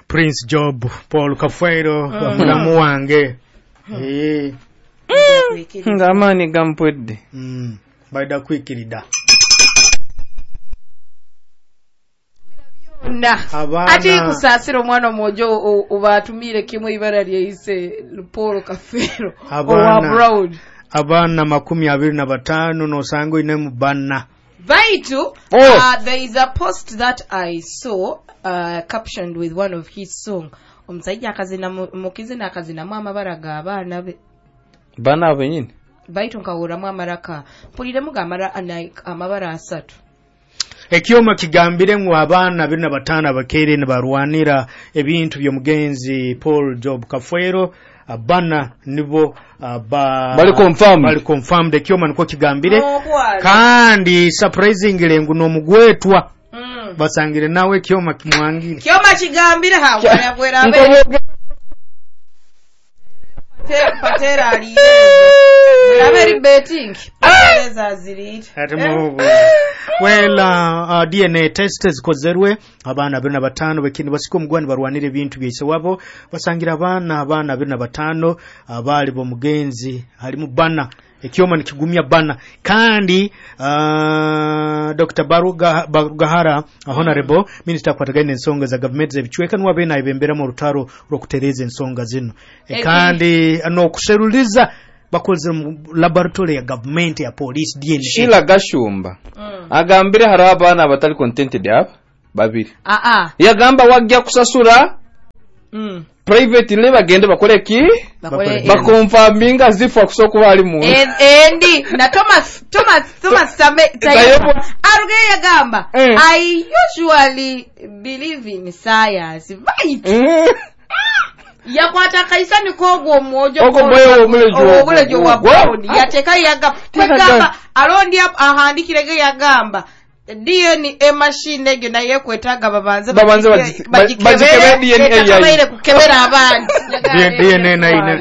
Prince Job Paul Kafwero mulamu wange ngamani gampwedde baida kwikirida ati kusasira omwana omwojo obatumire kimwe ibara lyeyise Paul Kafwero owa Brown abana 25 nosango ine mubana Baitu there is a post that I saw captioned with one of his song omusajja akazina mukizina akazina mu amabara ga abaana be bana benyini Baitu nkawura mu amaraka mpulire mugamara amabara asatu ekyoma kigambire mu abaana 25 abakere ne barwanira ebintu by'omugenzi Paul Job Kafwero abana nibo bali confirmed ekyoma niko kigambire kandi surprisingly nguno omugwetwa basangire nawe ekyoma kimwangire kyoma kigambire ha bwera patera ali very betting well DNA test zikozerwe abana 25 bekini basiko mugwani barwanire ebintu byise wabo basangira abana 25 abali bo mugenzi ali mu bana ekyoma nikigumya bana kandi Dr. Barugahara honorable minister kwatagane ensonga za government zebichweka nwa bena ibembera mu rutaro rokutereza ensonga zino kandi no kuseruliza bakoze mu laboratory ya government ya police DNA Shila Gashumba agambire hari abana abatali contented aba babiri yagamba wajja kusasura private le bagende bakore ki bakonfaminga zifu akusokuba ali mu endi na Thomas Same aruge yagamba I usually believe in science right yakwata kaisani kogo omwojo obulejo wa Brown yateka yagamba alondi ahandikirege yagamba DNA machine egyo naye kwetaga babanze bagikebera kukebera abantu DNA na